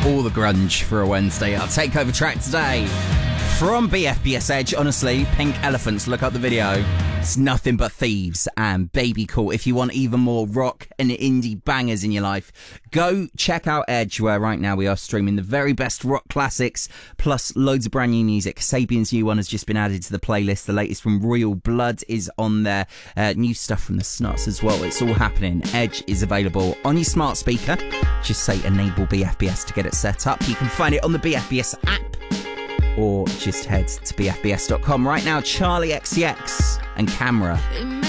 all the grunge for a Wednesday. Our takeover track today from BFBS Edge. Honestly, Pink Elephants, look up the video. It's nothing but thieves and Baby Cool. If you want even more rock and indie bangers in your life, go check out Edge, where right now we are streaming the very best rock classics, plus loads of brand new music. Sabian's new one has just been added to the playlist. The latest from Royal Blood is on there. New stuff from the Snuts as well. It's all happening. Edge is available on your smart speaker. Just say enable BFBS to get it set up. You can find it on the BFBS app, or just head to bfbs.com right now. Charlie XCX and Camera.